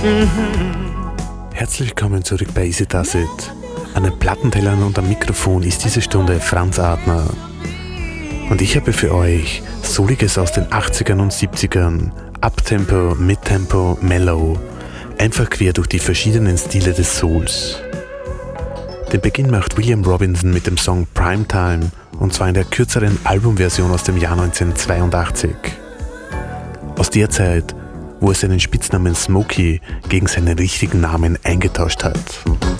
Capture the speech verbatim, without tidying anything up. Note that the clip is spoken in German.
Herzlich willkommen zurück bei Easy Does It. An den Plattentellern und am Mikrofon ist diese Stunde Franz Adner. Und ich habe für euch Souliges aus den achtzigern und siebzigern, Uptempo, Midtempo, Mellow, einfach quer durch die verschiedenen Stile des Souls. Den Beginn macht William Robinson mit dem Song Primetime, und zwar in der kürzeren Albumversion aus dem Jahr neunzehnhundertzweiundachtzig. Aus der Zeit, wo er seinen Spitznamen Smokey gegen seinen richtigen Namen eingetauscht hat.